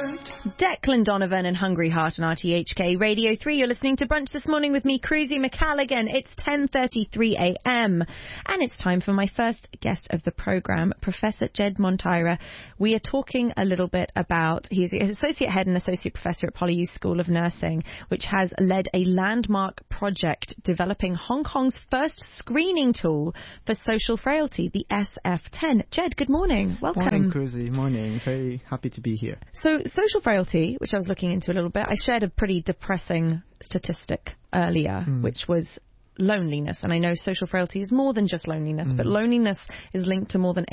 Declan Donovan and Hungry Heart on RTHK Radio 3. You're listening to Brunch this morning with me, Cruzy McCalligan. It's 10:33 a.m. and it's time for my first guest of the programme, Professor Jed Monteiro. We are talking a little bit about, he's Associate Head and Associate Professor at PolyU School of Nursing, which has led a landmark project developing Hong Kong's first screening tool for social frailty, the SF10. Jed, good morning. Welcome. Morning, Cruzy. Morning. Very happy to be here. So social frailty, which I was looking into a little bit, I shared a pretty depressing statistic earlier, which was loneliness. And I know social frailty is more than just loneliness, but loneliness is linked to more than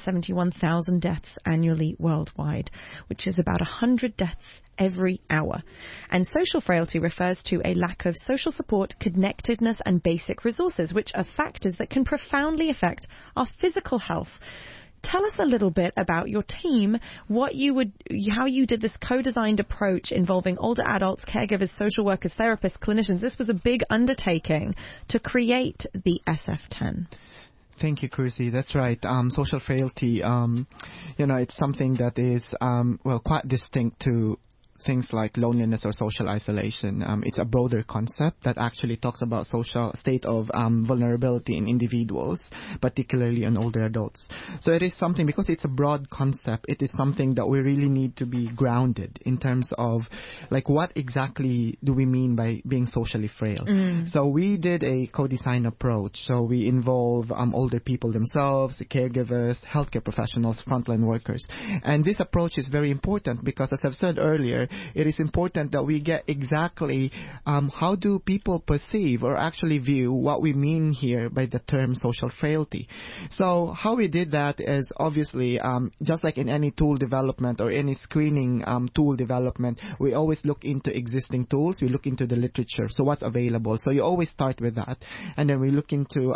871,000 deaths annually worldwide, which is about 100 deaths every hour. And social frailty refers to a lack of social support, connectedness, and basic resources, which are factors that can profoundly affect our physical health. Tell us a little bit about your team, how you did this co-designed approach involving older adults, caregivers, social workers, therapists, clinicians. This was a big undertaking to create the SF10. Thank you, Cruzy. That's right. Social frailty, it's something that is, quite distinct to things like loneliness or social isolation. It's a broader concept that actually talks about social state of vulnerability in individuals, particularly in older adults. So it is something, because it's a broad concept, it is something that we really need to be grounded in terms of, like, what exactly do we mean by being socially frail? So we did a co-design approach. So we involve older people themselves, the caregivers, healthcare professionals, frontline workers. And this approach is very important because, as I've said earlier, it is important that we get exactly how do people perceive or actually view what we mean here by the term social frailty. So how we did that is obviously just like in any tool development or any screening tool development, we always look into existing tools. We look into the literature. So what's available? So you always start with that. And then we look into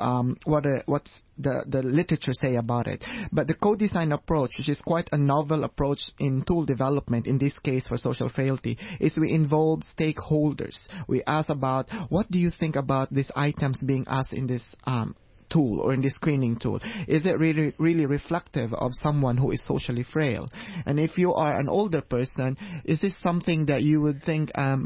what's the literature say about it. But the co-design approach, which is quite a novel approach in tool development, in this case for social frailty, is we involve stakeholders. We ask about, what do you think about these items being asked in this tool or in this screening tool? Is it really reflective of someone who is socially frail? And if you are an older person, is this something that you would think,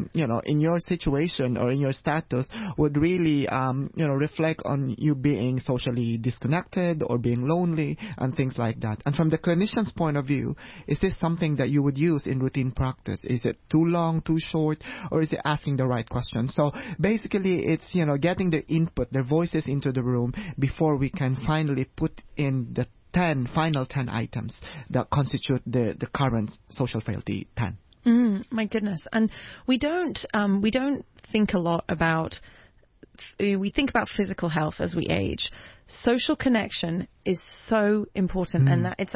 in your situation or in your status would really, reflect on you being socially disconnected or being lonely and things like that? And from the clinician's point of view, is this something that you would use in routine practice? Is it too long, too short, or is it asking the right question? So basically it's, getting their input, their voices into the room before we can finally put in the final 10 items that constitute the current social frailty 10. My goodness. And we don't think a lot about, we think about physical health as we age. Social connection is so important, and that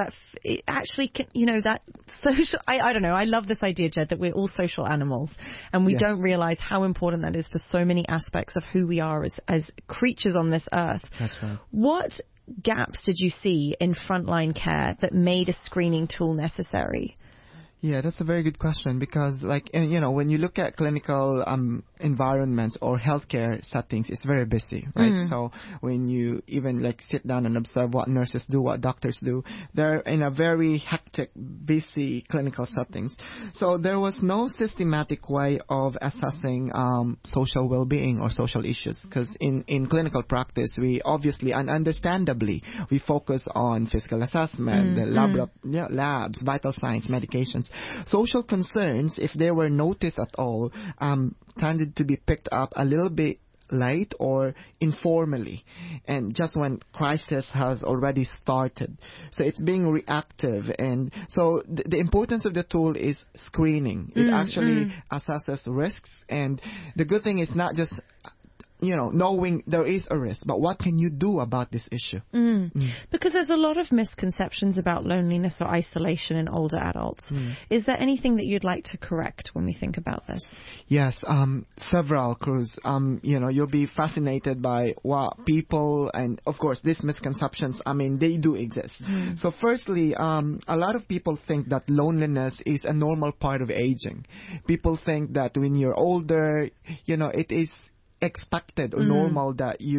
social, I don't know, I love this idea, Jed, that we're all social animals, and we don't realize how important that is to so many aspects of who we are as creatures on this earth. That's right. What gaps did you see in frontline care that made a screening tool necessary? Yeah, that's a very good question because, when you look at clinical environments or healthcare settings, it's very busy, right? So when you even sit down and observe what nurses do, what doctors do, they're in a very hectic, busy clinical settings. So there was no systematic way of assessing social well-being or social issues because in clinical practice, we obviously and understandably, we focus on physical assessment, the labs, vital signs, medications. Social concerns, if they were noticed at all, tended to be picked up a little bit late or informally, and just when crisis has already started. So it's being reactive. And so the importance of the tool is screening. It actually assesses risks. And the good thing is not just knowing there is a risk, but what can you do about this issue? Because there's a lot of misconceptions about loneliness or isolation in older adults. Is there anything that you'd like to correct when we think about this? Yes, several, Cruz. You'll be fascinated by what people, and of course, these misconceptions, they do exist. So firstly, a lot of people think that loneliness is a normal part of aging. People think that when you're older, it is expected or normal that you get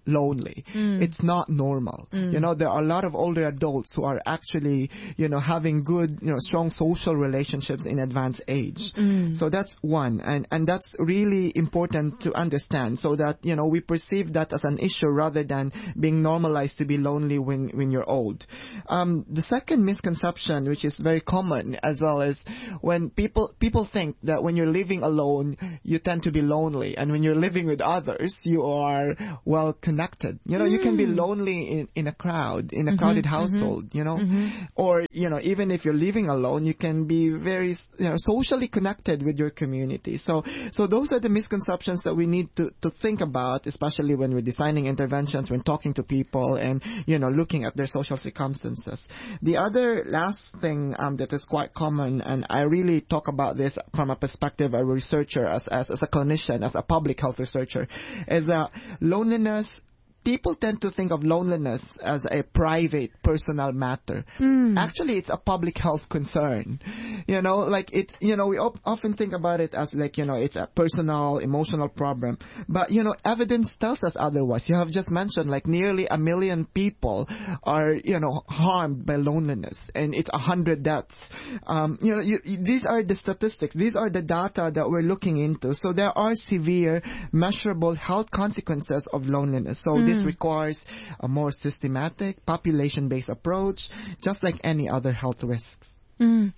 lonely. It's not normal. You know, there are a lot of older adults who are actually, you know, having good, you know, strong social relationships in advanced age. So that's one. And that's really important to understand, so that, you know, we perceive that as an issue rather than being normalized to be lonely when you're old. The second misconception, which is very common as well, is when people think that when you're living alone, you tend to be lonely, and when you're living with others, you are well connected. You know, you can be lonely in a crowd, in a crowded household, you know, or, you know, even if you're living alone, you can be very, you know, socially connected with your community. So those are the misconceptions that we need to think about, especially when we're designing interventions, when talking to people and, you know, looking at their social circumstances. The other last thing that is quite common, and I really talk about this from a perspective of a researcher, as a clinician, as a public health researcher, is loneliness. People tend to think of loneliness as a private, personal matter. Actually, it's a public health concern. You know, like it, you know, we often think about it as like, you know, it's a personal, emotional problem. But, you know, evidence tells us otherwise. You have just mentioned like nearly 1 million people are, you know, harmed by loneliness, and it's 100 deaths. You know, these are the statistics. These are the data that we're looking into. So there are severe, measurable health consequences of loneliness. So this requires a more systematic, population-based approach, just like any other health risks. And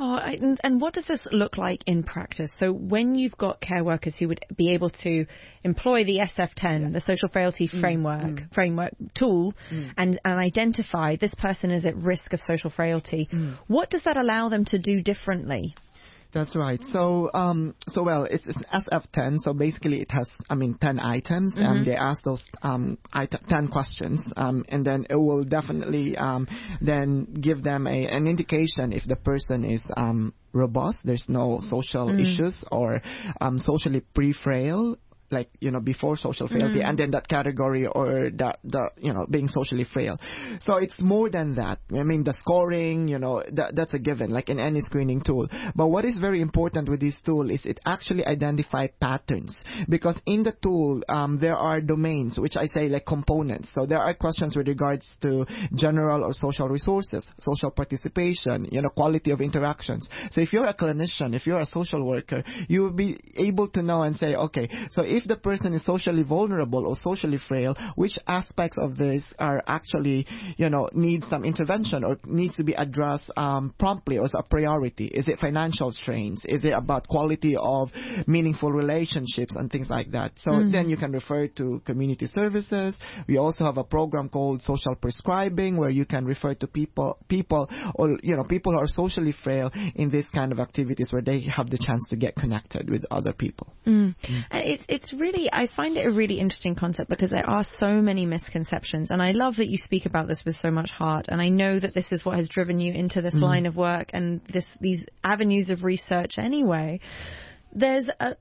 what does this look like in practice? So when you've got care workers who would be able to employ the SF10, the social frailty framework tool, and identify this person is at risk of social frailty, what does that allow them to do differently? That's right. So well, it's an SF10. So basically, it has, 10 items. They ask those 10 questions, and then it will definitely then give them an indication if the person is robust, there's no social issues, or socially pre-frail, like, you know, before social frailty, and then that category, or being socially frail. So it's more than that. I mean, the scoring, you know, that's a given, like in any screening tool. But what is very important with this tool is it actually identifies patterns, because in the tool, there are domains, which I say like components. So there are questions with regards to general or social resources, social participation, you know, quality of interactions. So if you're a clinician, if you're a social worker, you will be able to know and say, okay, so if the person is socially vulnerable or socially frail, which aspects of this are actually, you know, need some intervention or needs to be addressed promptly or as a priority? Is it financial strains? Is it about quality of meaningful relationships and things like that? So then you can refer to community services. We also have a program called social prescribing, where you can refer to people or, you know, people who are socially frail in this kind of activities, where they have the chance to get connected with other people. It's really, I find it a really interesting concept, because there are so many misconceptions, and I love that you speak about this with so much heart, and I know that this is what has driven you into this line of work and these avenues of research anyway. There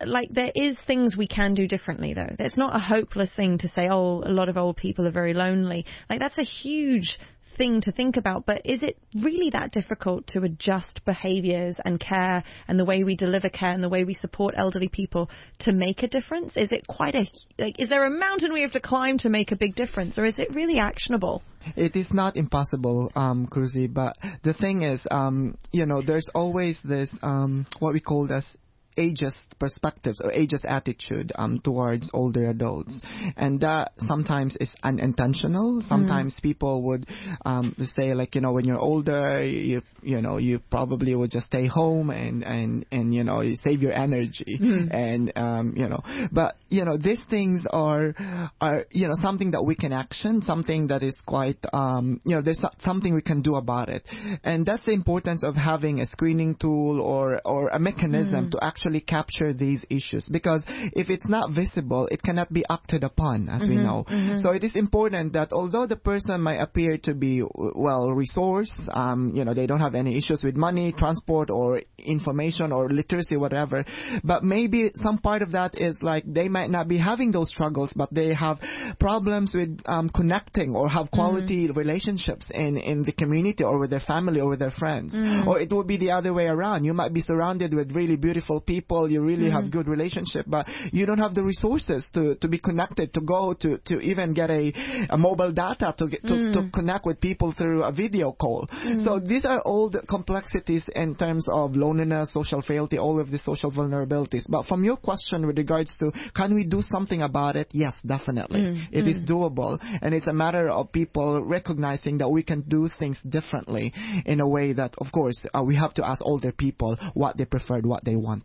is things we can do differently, though. It's not a hopeless thing to say, oh, a lot of old people are very lonely. Like, that's a huge thing to think about, but is it really that difficult to adjust behaviours and care and the way we deliver care and the way we support elderly people to make a difference? Is it is there a mountain we have to climb to make a big difference, or is it really actionable? It is not impossible, Krusi, but the thing is, you know, there's always this, what we call as ageist perspectives or ageist attitude towards older adults, and that sometimes is unintentional. Sometimes people would say, like, you know, when you're older, you probably would just stay home and you know, you save your energy, and you know, but you know, these things are you know, something that we can action, something that is quite you know, there's something we can do about it, and that's the importance of having a screening tool or a mechanism to actually capture these issues, because if it's not visible, it cannot be acted upon, as we know. So it is important that although the person might appear to be well resourced, you know, they don't have any issues with money, transport, or information, or literacy, whatever, but maybe some part of that is like they might not be having those struggles, but they have problems with connecting or have quality relationships in the community or with their family or with their friends. Or it would be the other way around. You might be surrounded with really beautiful people people, you really have good relationship, but you don't have the resources to be connected, to go to even get a mobile data to connect with people through a video call. So these are all the complexities in terms of loneliness, social frailty, all of the social vulnerabilities. But from your question with regards to can we do something about it? Yes, definitely. It is doable, and it's a matter of people recognizing that we can do things differently in a way that, of course, we have to ask older people what they preferred, what they want.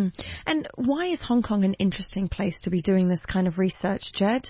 And why is Hong Kong an interesting place to be doing this kind of research, Jed?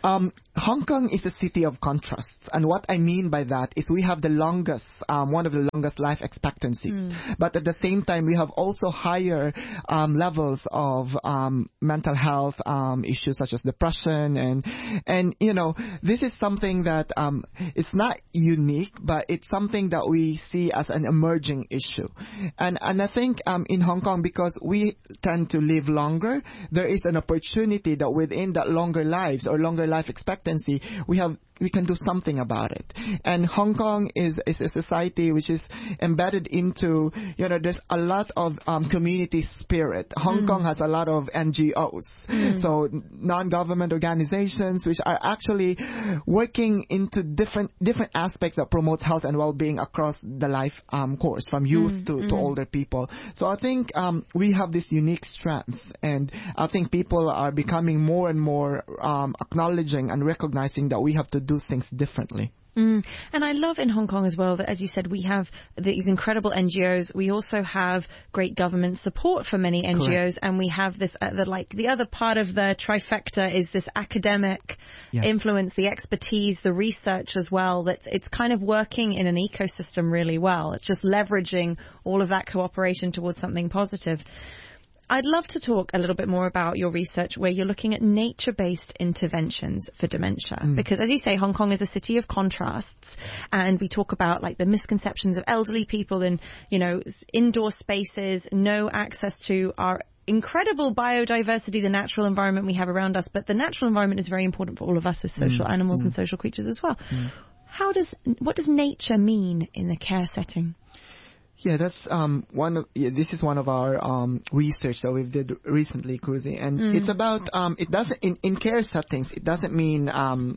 Hong Kong is a city of contrasts. And what I mean by that is we have the longest, one of the longest life expectancies. But at the same time, we have also higher levels of mental health issues such as depression. And you know, this is something that it's not unique, but it's something that we see as an emerging issue. And I think in Hong Kong, because we tend to live longer, there is an opportunity that within that longer lives or longer life expectancy, we can do something about it. And Hong Kong is a society which is embedded into, you know, there's a lot of community spirit. Hong Kong has a lot of NGOs, so non-government organizations which are actually working into different aspects that promote health and well-being across the life course, from youth to older people. So I think we have this unique strength, and I think people are becoming more and more acknowledging and recognizing that we have to do things differently. And I love in Hong Kong as well that, as you said, we have these incredible NGOs. We also have great government support for many NGOs. Correct. And we have this, the other part of the trifecta is this academic influence, the expertise, the research as well. That it's kind of working in an ecosystem really well. It's just leveraging all of that cooperation towards something positive. I'd love to talk a little bit more about your research where you're looking at nature-based interventions for dementia. Because as you say, Hong Kong is a city of contrasts, and we talk about like the misconceptions of elderly people in, you know, indoor spaces, no access to our incredible biodiversity, the natural environment we have around us. But the natural environment is very important for all of us as social animals and social creatures as well. What does nature mean in the care setting? Yeah, that's this is one of our research that we've did recently, Cruzy, and it's about it doesn't in care settings. It doesn't mean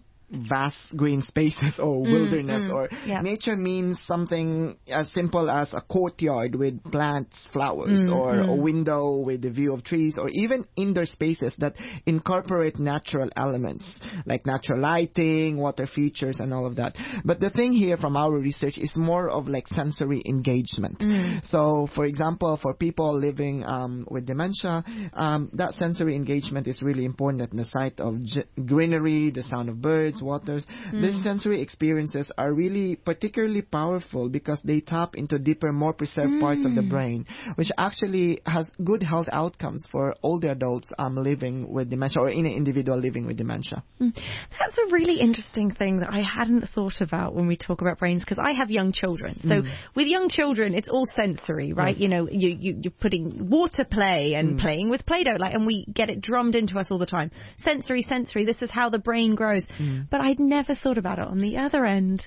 vast green spaces or wilderness or nature means something as simple as a courtyard with plants, flowers, or a window with the view of trees, or even indoor spaces that incorporate natural elements like natural lighting, water features, and all of that. But the thing here from our research is more of like sensory engagement. So for example, for people living with dementia, that sensory engagement is really important. The sight of greenery, the sound of birds, waters. These sensory experiences are really particularly powerful because they tap into deeper, more preserved parts of the brain, which actually has good health outcomes for older adults living with dementia, or in an individual living with dementia. That's a really interesting thing that I hadn't thought about when we talk about brains, because I have young children. So with young children, it's all sensory, right? You know, you're putting water play and playing with Play-Doh, and we get it drummed into us all the time. Sensory, this is how the brain grows. But I'd never thought about it on the other end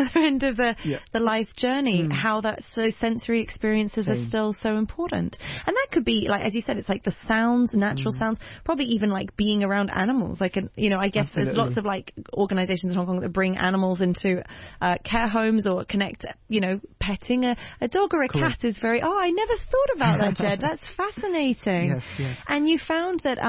of the life journey, how those sensory experiences are still so important. And that could be, like, as you said, it's like the sounds, natural sounds, probably even like being around animals. Like, you know, I guess there's lots of like organizations in Hong Kong that bring animals into care homes or connect, you know, petting a dog or a cat is very, I never thought about that, Jed. That's fascinating. Yes. And you found that,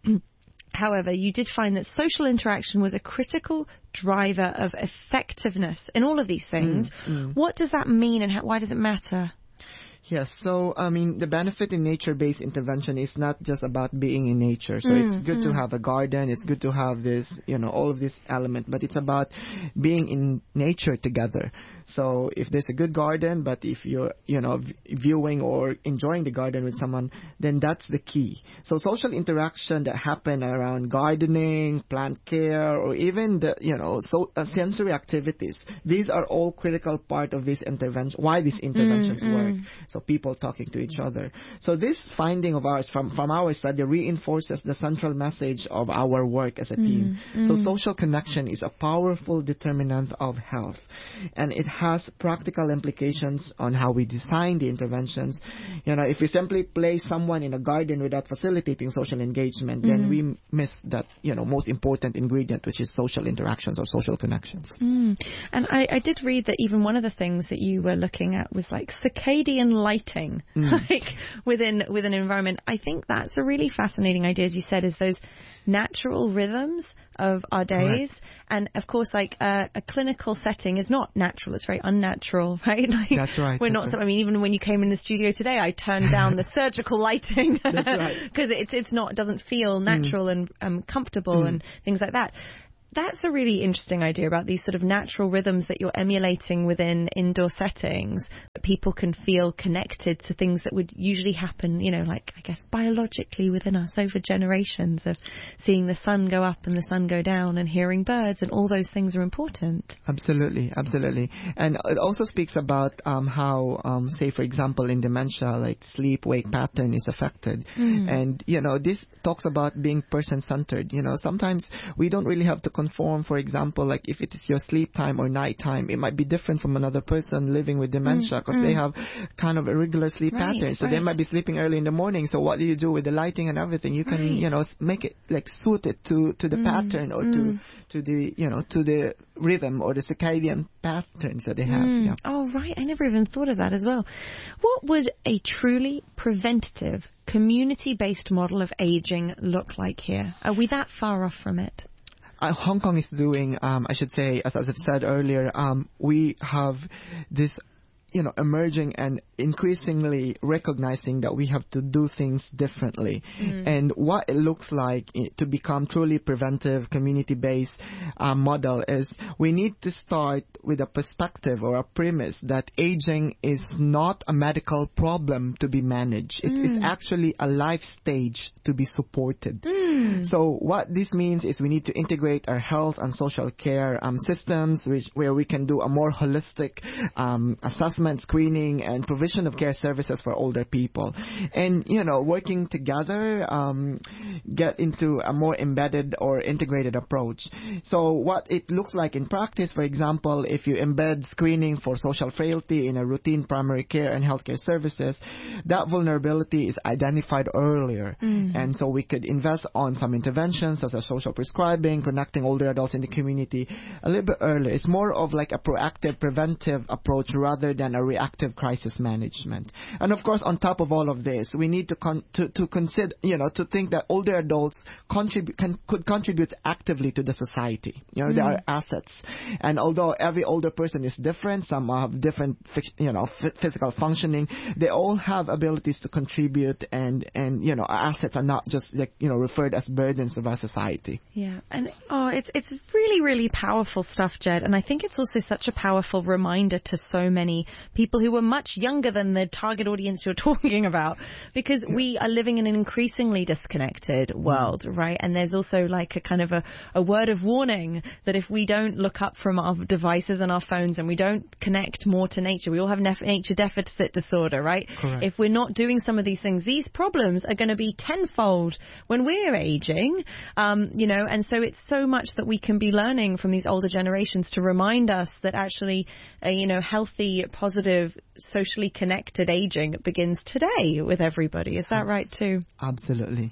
however, you did find that social interaction was a critical driver of effectiveness in all of these things. What does that mean, and why does it matter? Yes, so I mean, the benefit in nature-based intervention is not just about being in nature. So it's good to have a garden, it's good to have this, you know, all of this element, but it's about being in nature together. So if there's a good garden, but if you're, you know, viewing or enjoying the garden with someone, then that's the key. So social interaction that happen around gardening, plant care, or even the, you know, sensory activities, these are all critical part of this intervention, why these interventions work. So so people talking to each other. So this finding of ours from our study reinforces the central message of our work as a team. So social connection is a powerful determinant of health, and it has practical implications on how we design the interventions. If we simply place someone in a garden without facilitating social engagement, then we miss that, most important ingredient, which is social interactions or social connections. And I did read that even one of the things that you were looking at was like circadian lighting, like within an environment. I think that's a really fascinating idea, as you said, is those natural rhythms of our days. Right. And of course, like a clinical setting is not natural; it's very unnatural, right? Like, that's right. We're not. Right. I mean, even when you came in the studio today, I turned down the surgical lighting because it doesn't feel natural and comfortable and things like that. That's a really interesting idea about these sort of natural rhythms that you're emulating within indoor settings. People can feel connected to things that would usually happen, like, I guess, biologically within us over generations, of seeing the sun go up and the sun go down and hearing birds, and all those things are important. Absolutely. And it also speaks about how, say, for example, in dementia, like sleep-wake pattern is affected. And, this talks about being person-centered. Sometimes we don't really have to conform. For example, like if it is your sleep time or night time, it might be different from another person living with dementia, because they have kind of irregular sleep patterns. So they might be sleeping early in the morning. So what do you do with the lighting and everything? You can, make it like suit it to the pattern or to the rhythm or the circadian patterns that they have. Yeah. Oh, right. I never even thought of that as well. What would a truly preventative, community-based model of aging look like here? Are we that far off from it? Hong Kong is doing, I should say, as I've said earlier, we have this, emerging and increasingly recognizing that we have to do things differently. And what it looks like to become truly preventive, community-based model is we need to start with a perspective or a premise that aging is not a medical problem to be managed. It is actually a life stage to be supported. So what this means is we need to integrate our health and social care systems, where we can do a more holistic assessment, screening, and provision of care services for older people. And, working together, get into a more embedded or integrated approach. So what it looks like in practice, for example, if you embed screening for social frailty in a routine primary care and healthcare services, that vulnerability is identified earlier. And so we could invest on some interventions such as social prescribing, connecting older adults in the community a little bit earlier. It's more of like a proactive, preventive approach rather than a reactive crisis management. And of course, on top of all of this, we need to consider, to think that older adults could contribute actively to the society. They are assets. And although every older person is different, some have different, physical functioning, they all have abilities to contribute, and assets are not just referred as burdens of our society. Yeah. And it's really, really powerful stuff, Jed. And I think it's also such a powerful reminder to so many people who are much younger than the target audience you're talking about, because we are living in an increasingly disconnected world, right? And there's also like a kind of a word of warning that if we don't look up from our devices and our phones and we don't connect more to nature, we all have nature deficit disorder, right? Correct. If we're not doing some of these things, these problems are going to be tenfold when we're aging, and so it's so much that we can be learning from these older generations to remind us that actually, healthy, positive, socially connected aging begins today with everybody. Is that right too? Absolutely.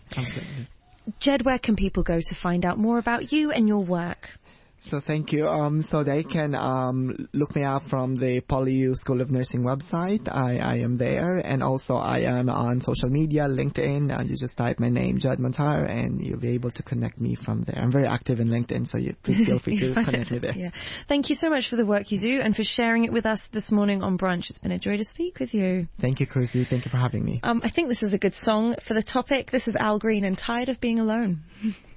Jed, where can people go to find out more about you and your work? So thank you. So they can look me up from the PolyU School of Nursing website. I am there, and also I am on social media, LinkedIn. You just type my name, Jed Montar, and you'll be able to connect me from there. I'm very active in LinkedIn, so you feel free to connect me there. Yeah. Thank you so much for the work you do and for sharing it with us this morning on Brunch. It's been a joy to speak with you. Thank you, Kirsty. Thank you for having me. I think this is a good song for the topic. This is Al Green and Tired of Being Alone.